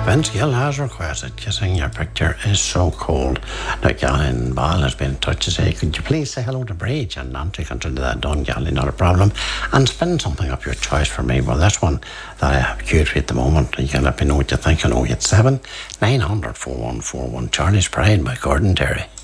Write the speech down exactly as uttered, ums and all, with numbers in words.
Vince Gill has requested Kissing Your Picture Is So Cold. Now, Gallin Ball has been in touch to say, could you please say hello to Bridge? And Nancy consider that done, Gallin, not a problem. And spin something up your choice for me. Well, this one that I have queued for at the moment, you can let me know what you think on oh eight seven, nine hundred, four one four one. Charlie's Pride by Gordon Terry.